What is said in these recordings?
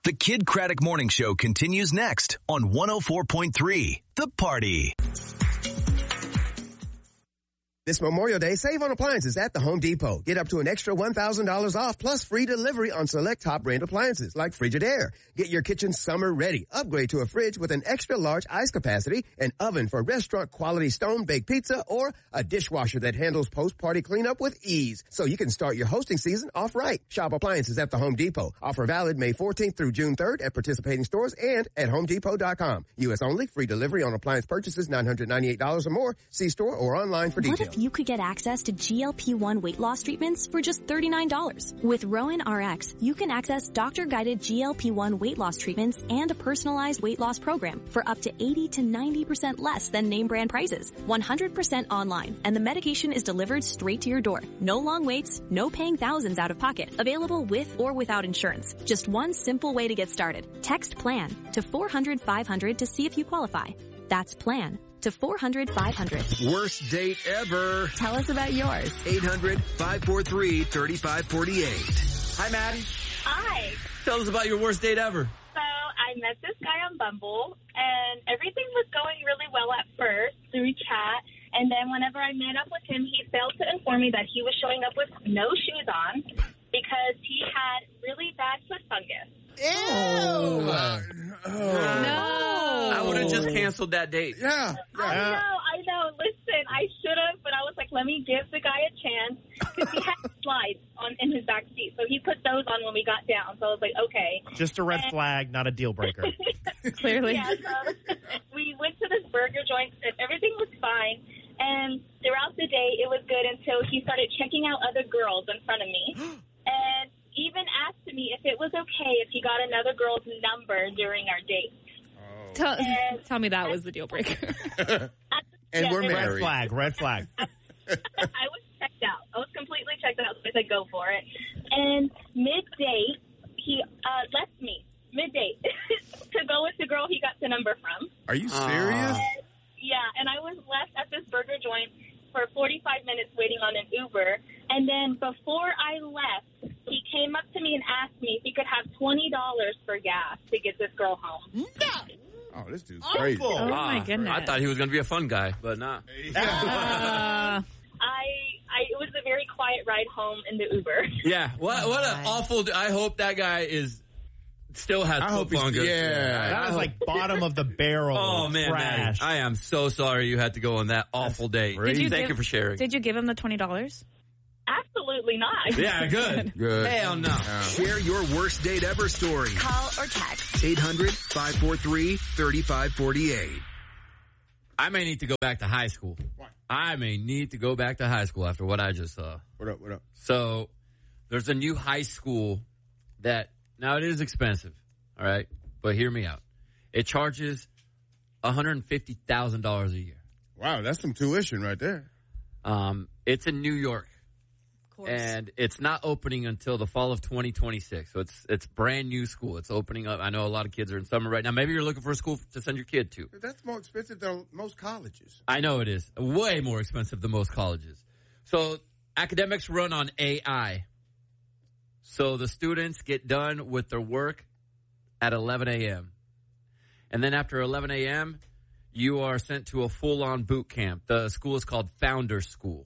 The Kid Craddock Morning Show continues next on 104.3 The Party. This Memorial Day, save on appliances at the Home Depot. Get up to an extra $1,000 off plus free delivery on select top brand appliances like Frigidaire. Get your kitchen summer ready. Upgrade to a fridge with an extra large ice capacity, an oven for restaurant quality stone baked pizza, or a dishwasher that handles post-party cleanup with ease so you can start your hosting season off right. Shop appliances at the Home Depot. Offer valid May 14th through June 3rd at participating stores and at HomeDepot.com. U.S. only. Free delivery on appliance purchases $998 or more. See store or online for details. What if you could get access to GLP-1 weight loss treatments for just $39? With Rowan RX, you can access doctor-guided GLP-1 weight loss treatments and a personalized weight loss program for up to 80 to 90% less than name brand prices. 100% online, and the medication is delivered straight to your door. No long waits, no paying thousands out of pocket. Available with or without insurance. Just one simple way to get started. Text PLAN to 400-500 to see if you qualify. That's PLAN to 400-500. Worst date ever. Tell us about yours. 800-543-3548. Hi, Maddie. Hi. Tell us about your worst date ever. So I met this guy on Bumble, and everything was going really well at first through chat. And then whenever I met up with him, he failed to inform me that he was showing up with no shoes on because he had really bad foot fungus. Ew. No. I would have just canceled that date. Yeah. I know. Listen, I should have, but I was like, let me give the guy a chance because he had slides in his back seat. So he put those on when we got down. So I was like, okay. Just a red flag, not a deal breaker. Clearly. Yeah, so we went to this burger joint and everything was fine. And throughout the day, it was good until he started checking out other girls in front of me. And even asked me if it was okay if he got another girl's number during our date. Tell me that was the deal breaker. And we're married. Red flag. I was checked out. I was completely checked out, so I said go for it. And mid-date, he left me. Mid-date. To go with the girl he got the number from. Are you serious? Yeah, and I was left at this burger joint for 45 minutes waiting on an Uber. And then before I left, he came up to me and asked me if he could have $20 for gas to get this girl home. No! Oh, this dude's crazy. Oh, my goodness. I thought he was going to be a fun guy, but not. It was a very quiet ride home in the Uber. Yeah, what an awful... I hope that guy still has foot fungus. Yeah. That was like bottom of the barrel. Oh, man, trash. I am so sorry you had to go on that awful date. Thank you for sharing. Did you give him the $20? Absolutely not. Yeah, good. Hell no. Share your worst date ever story. Call or text. 800-543-3548. I may need to go back to high school. What? I may need to go back to high school after what I just saw. What up? So there's a new high school that, now it is expensive, all right? But hear me out. It charges $150,000 a year. Wow, that's some tuition right there. It's in New York. Of course. And it's not opening until the fall of 2026. So it's brand new school. It's opening up. I know a lot of kids are in summer right now. Maybe you're looking for a school to send your kid to. That's more expensive than most colleges. I know it is. Way more expensive than most colleges. So academics run on AI. So the students get done with their work at 11 a.m. And then after 11 a.m., you are sent to a full-on boot camp. The school is called Founders School.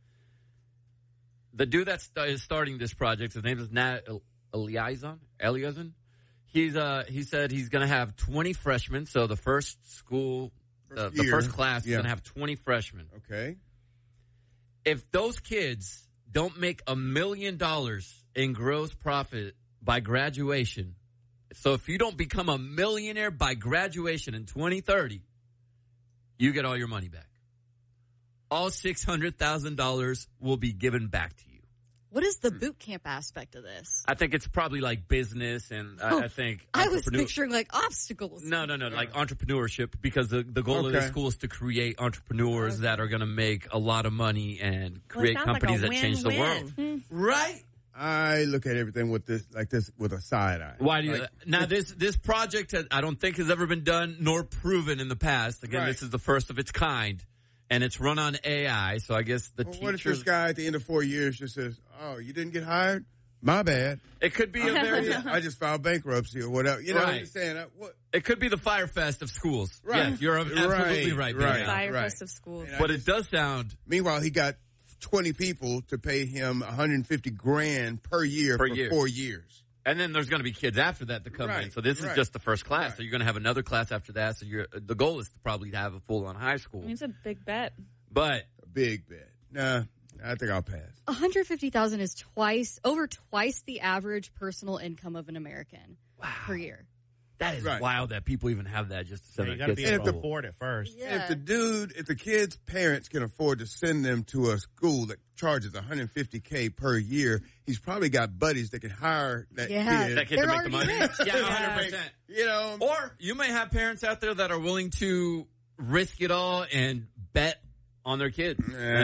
The dude that is starting this project, his name is Nat Eliazan. He said he's going to have 20 freshmen. So the first school, the first class is going to have 20 freshmen. Okay. If those kids don't make $1 million in gross profit by graduation, so if you don't become a millionaire by graduation in 2030, you get all your money back. All $600,000 will be given back to you. What is the boot camp aspect of this? I think it's probably like business, and I think I was picturing like obstacles. No, like entrepreneurship, because the goal of the school is to create entrepreneurs that are going to make a lot of money and create companies that change the world. Right? I look at everything with this with a side eye. Why do you? Now this project I don't think has ever been done nor proven in the past. Again, This is the first of its kind. And it's run on AI, so I guess the teachers... What if this guy at the end of 4 years just says, oh, you didn't get hired? My bad. It could be a very. I just filed bankruptcy or whatever. You know what I'm saying? It could be the Fire Fest of schools. Right. Yeah, you're absolutely right. Fire Fest of schools. But it does sound. Meanwhile, he got 20 people to pay him $150,000 per year for 4 years. And then there's going to be kids after that to come in. So this is just the first class. So you're going to have another class after that. So the goal is to probably have a full-on high school. It's a big bet. But a big bet. Nah, I think I'll pass. $150,000 is over twice the average personal income of an American per year. That is wild that people even have that just to send you their got to kids be to able to school. afford it first. Yeah. If the kid's parents can afford to send them to a school that charges $150K per year, he's probably got buddies that can hire that kid. That kid to make the money. Rich. Yeah, 100%. You know, or you may have parents out there that are willing to risk it all and bet on their kids.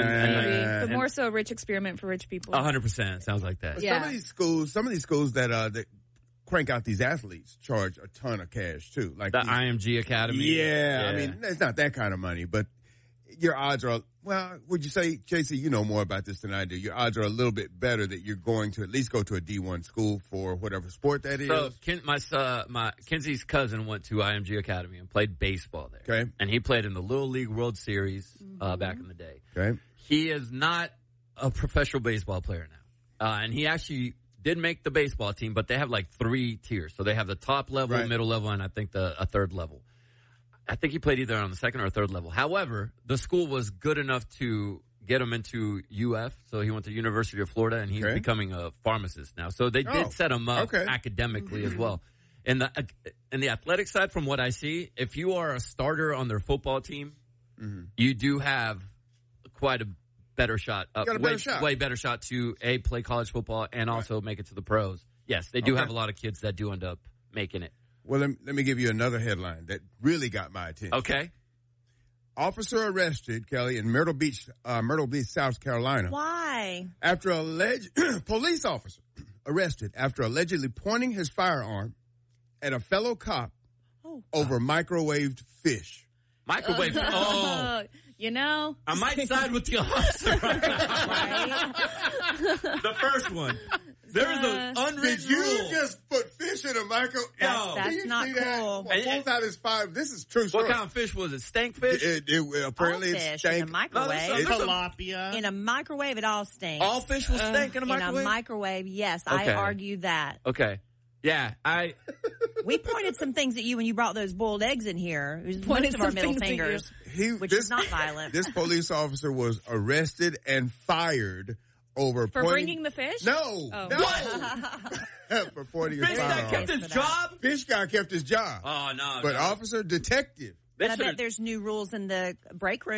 But more so a rich experiment for rich people. 100%. Sounds like that. Some of these schools that crank out these athletes charge a ton of cash too, like the IMG Academy. Yeah, I mean it's not that kind of money, but your odds are. Well, would you say, JC, you know more about this than I do? Your odds are a little bit better that you're going to at least go to a D1 school for whatever sport that is. So my Kenzie's cousin went to IMG Academy and played baseball there. Okay, and he played in the Little League World Series back in the day. Okay, he is not a professional baseball player now, and he actually did make the baseball team, but they have like 3 tiers. So they have the top level, middle level, and I think a third level. I think he played either on the second or third level. However, the school was good enough to get him into UF. So he went to University of Florida, and he's becoming a pharmacist now. So they did set him up academically as well. And the athletic side, from what I see, if you are a starter on their football team, you do have quite a better shot, way better shot to play college football and also make it to the pros. Yes, they do have a lot of kids that do end up making it. Well, let me give you another headline that really got my attention. Okay. Officer arrested, Kelly, in Myrtle Beach, South Carolina. Why? After police officer arrested after allegedly pointing his firearm at a fellow cop over microwaved fish. Microwave. You know, I might side with the officer. The first one. There's an unwritten rule. Did you just put fish in a microwave? That's not cool. Pulls out his fire. This is true story. What kind of fish was it? Stank fish? Apparently all it's fish stank. in a microwave. Tilapia. In a microwave, it all stinks. All fish will stink in a microwave? In a microwave, yes. I argue that. Okay. Yeah, we pointed some things at you when you brought those boiled eggs in here. It was most of our middle fingers, which is not violent. This police officer was arrested and fired over for bringing the fish? No. For pointing his firearm. Fish guy kept his job? Fish guy kept his job. Oh, no. But officer, detective. But I bet there's new rules in the break room.